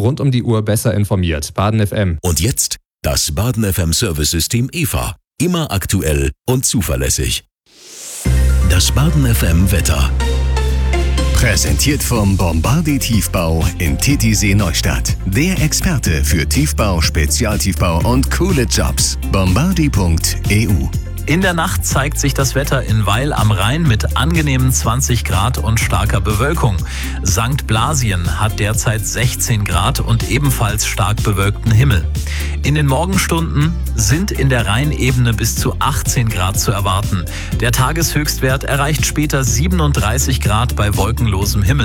rund um die Uhr besser informiert. Baden FM. Und jetzt das Baden FM Service-System EVA. Immer aktuell und zuverlässig. Das Baden FM Wetter. Präsentiert vom Bombardier Tiefbau in Titisee Neustadt. Der Experte für Tiefbau, Spezialtiefbau und coole Jobs. Bombardier.eu. In der Nacht zeigt sich das Wetter in Weil am Rhein mit angenehmen 20 Grad und starker Bewölkung. St. Blasien hat derzeit 16 Grad und ebenfalls stark bewölkten Himmel. In den Morgenstunden sind in der Rheinebene bis zu 18 Grad zu erwarten. Der Tageshöchstwert erreicht später 37 Grad bei wolkenlosem Himmel.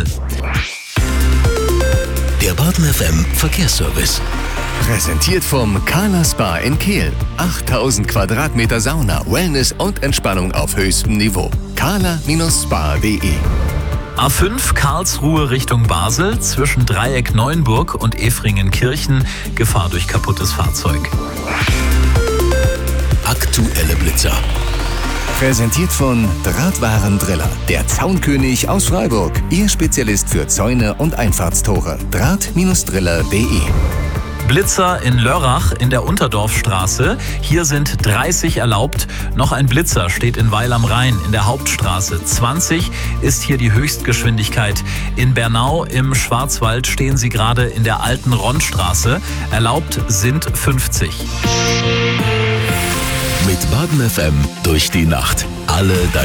Der Baden FM Verkehrsservice. Präsentiert vom Kala Spa in Kehl. 8000 Quadratmeter Sauna, Wellness und Entspannung auf höchstem Niveau. kala-spa.de. A5 Karlsruhe Richtung Basel zwischen Dreieck Neuenburg und Efringenkirchen. Gefahr durch kaputtes Fahrzeug. Aktuelle Blitzer. Präsentiert von Drahtwarendriller, der Zaunkönig aus Freiburg. Ihr Spezialist für Zäune und Einfahrtstore. Draht-driller.de. Blitzer in Lörrach in der Unterdorfstraße. Hier sind 30 erlaubt. Noch ein Blitzer steht in Weil am Rhein in der Hauptstraße. 20 ist hier die Höchstgeschwindigkeit. In Bernau im Schwarzwald stehen sie gerade in der alten Ronnstraße. Erlaubt sind 50. Mit Baden FM durch die Nacht. Alle deine